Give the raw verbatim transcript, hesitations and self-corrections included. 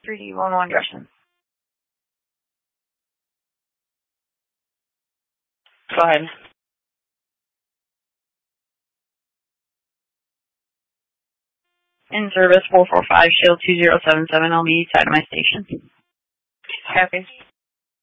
three D one one Gresham. Go ahead. In service four four five, Shield two zero seven seven, I'll be side of my station. Copy.